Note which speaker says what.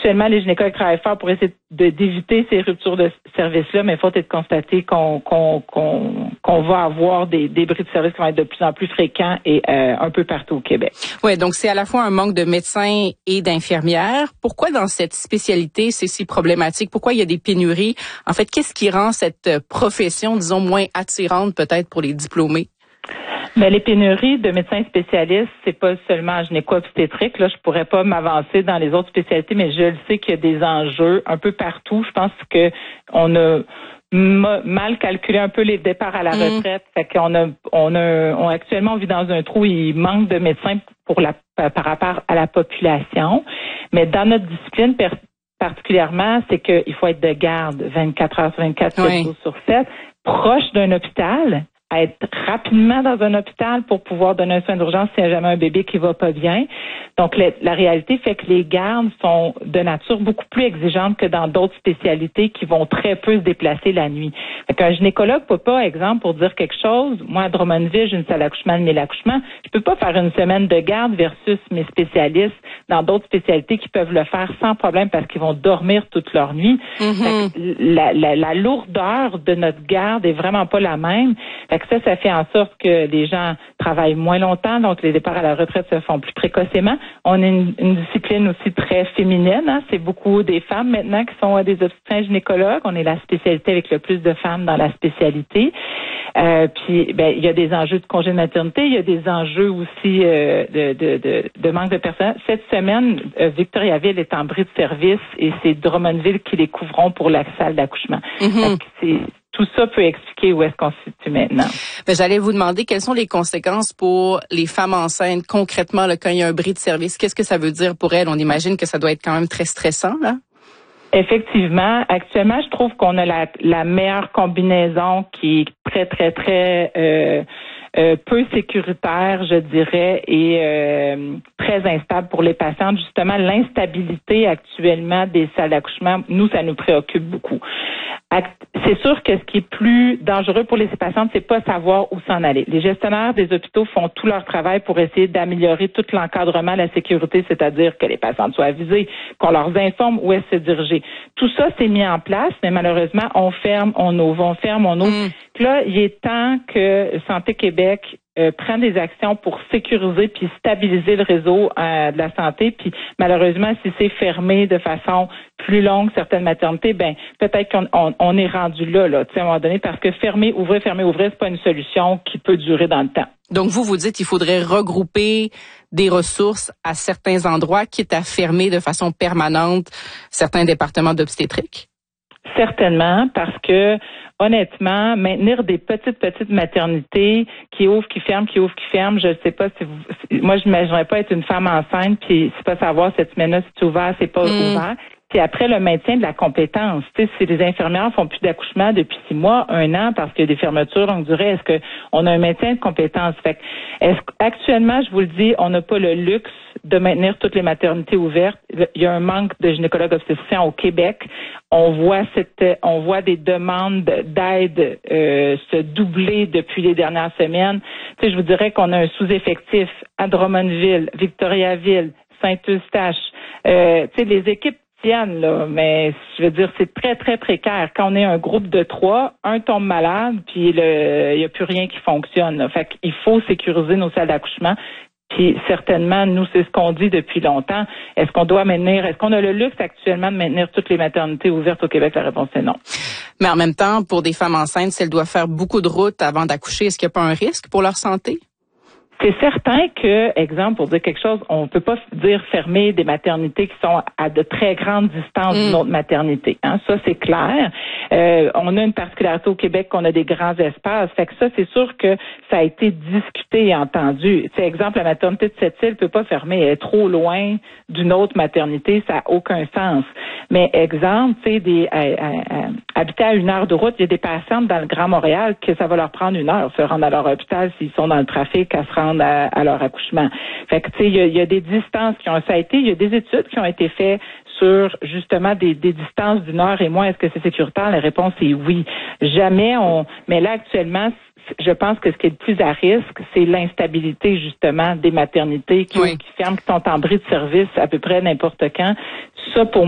Speaker 1: Actuellement, les gynécologues travaillent fort pour essayer d'éviter ces ruptures de service-là, mais faut être constaté qu'on va avoir des bris de service qui vont être de plus en plus fréquents et un peu partout au Québec.
Speaker 2: Oui, donc c'est à la fois un manque de médecins et d'infirmières. Pourquoi dans cette spécialité c'est si problématique? Pourquoi il y a des pénuries? En fait, qu'est-ce qui rend cette profession, disons, moins attirante peut-être pour les diplômés?
Speaker 1: Mais les pénuries de médecins spécialistes, c'est pas seulement en gynéco-obstétrique. Là, je pourrais pas m'avancer dans les autres spécialités, mais je le sais qu'il y a des enjeux un peu partout. Je pense que on a mal calculé un peu les départs à la retraite. Fait qu'on actuellement on vit dans un trou. Il manque de médecins par rapport à la population. Mais dans notre discipline particulièrement, c'est qu'il faut être de garde 24 heures sur 24, 7 jours sur 7, proche d'un hôpital, à être rapidement dans un hôpital pour pouvoir donner un soin d'urgence s'il y a jamais un bébé qui va pas bien. Donc, la réalité fait que les gardes sont de nature beaucoup plus exigeantes que dans d'autres spécialités qui vont très peu se déplacer la nuit. Fait qu'un gynécologue peut pas, exemple, pour dire quelque chose, moi, à Drummondville, j'ai une salle d'accouchement de 1000 accouchements, je peux pas faire une semaine de garde versus mes spécialistes dans d'autres spécialités qui peuvent le faire sans problème parce qu'ils vont dormir toute leur nuit. Fait que la lourdeur de notre garde est vraiment pas la même. Fait que ça fait en sorte que les gens travaillent moins longtemps, donc les départs à la retraite se font plus précocement. On est une discipline aussi très féminine, hein. C'est beaucoup des femmes maintenant qui sont des obstétriciens gynécologues. On est la spécialité avec le plus de femmes dans la spécialité. Puis, il y a des enjeux de congé de maternité, il y a des enjeux aussi de manque de personnel. Cette semaine, Victoriaville est en bris de service et c'est Drummondville qui les couvront pour la salle d'accouchement. Tout ça peut expliquer où est-ce qu'on se situe maintenant.
Speaker 2: J'allais vous demander quelles sont les conséquences pour les femmes enceintes concrètement là, quand il y a un bris de service. Qu'est-ce que ça veut dire pour elles? On imagine que ça doit être quand même très stressant, là.
Speaker 1: Effectivement. Actuellement, je trouve qu'on a la meilleure combinaison qui est très, très, très peu sécuritaire, je dirais, et très instable pour les patientes. Justement, l'instabilité actuellement des salles d'accouchement, nous, ça nous préoccupe beaucoup. C'est sûr que ce qui est plus dangereux pour les patientes, c'est pas savoir où s'en aller. Les gestionnaires des hôpitaux font tout leur travail pour essayer d'améliorer tout l'encadrement, la sécurité, c'est-à-dire que les patientes soient avisées, qu'on leur informe où est-ce se diriger. Tout ça s'est mis en place, mais malheureusement, on ferme, on ouvre, on ferme, on ouvre. Là, il est temps que Santé Québec prenne des actions pour sécuriser puis stabiliser le réseau de la santé. Puis malheureusement, si c'est fermé de façon plus longue, certaines maternités, peut-être qu'on est rendu là, à un moment donné, parce que fermer, ouvrir, c'est pas une solution qui peut durer dans le temps.
Speaker 2: Donc vous dites qu'il faudrait regrouper des ressources à certains endroits, quitte à fermer de façon permanente certains départements d'obstétrique?
Speaker 1: Certainement, parce que honnêtement, maintenir des petites maternités qui ouvrent, qui ferment, je ne sais pas moi je n'imaginerais pas être une femme enceinte puis c'est pas savoir cette semaine-là si c'est ouvert, c'est pas ouvert. Puis après, le maintien de la compétence. Tu sais, si les infirmières font plus d'accouchement depuis 6 mois, 1 an, parce qu'il y a des fermetures longue durée, est-ce qu'on a un maintien de compétence? Fait que, actuellement, je vous le dis, on n'a pas le luxe de maintenir toutes les maternités ouvertes. Il y a un manque de gynécologues obstétriciens au Québec. On voit des demandes d'aide se doubler depuis les dernières semaines. Tu sais, je vous dirais qu'on a un sous-effectif à Drummondville, Victoriaville, Saint-Eustache. Tu sais, les équipes tiennent, là, mais je veux dire, c'est très, très précaire. Quand on est un groupe de 3, un tombe malade, puis il y a plus rien qui fonctionne, là. Fait qu'il faut sécuriser nos salles d'accouchement. Puis certainement, nous, c'est ce qu'on dit depuis longtemps. Est-ce qu'on a le luxe actuellement de maintenir toutes les maternités ouvertes au Québec? La réponse est non.
Speaker 2: Mais en même temps, pour des femmes enceintes, si elles doivent faire beaucoup de routes avant d'accoucher, est-ce qu'il n'y a pas un risque pour leur santé?
Speaker 1: C'est certain que, exemple, pour dire quelque chose, on peut pas dire fermer des maternités qui sont à de très grandes distances d'une autre maternité. Hein? Ça, c'est clair. On a une particularité au Québec qu'on a des grands espaces. Fait que ça, c'est sûr que ça a été discuté et entendu. C'est exemple, la maternité de Sept-Îles peut pas fermer. Elle est trop loin d'une autre maternité. Ça n'a aucun sens. Mais exemple, tu sais, habiter à 1 heure de route, il y a des patientes dans le Grand Montréal que ça va leur prendre 1 heure se rendre à leur hôpital s'ils sont dans le trafic à se rendre à leur accouchement. Fait que tu sais, il y a des distances il y a des études qui ont été faites sur justement des distances d'1 heure et moins. Est-ce que c'est sécuritaire? La réponse est oui. Mais là actuellement, je pense que ce qui est le plus à risque, c'est l'instabilité justement des maternités qui ferment, qui sont en bris de service à peu près n'importe quand. Ça, pour